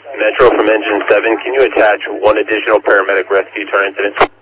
Metro from Engine 7, can you attach one additional paramedic rescue to our incident?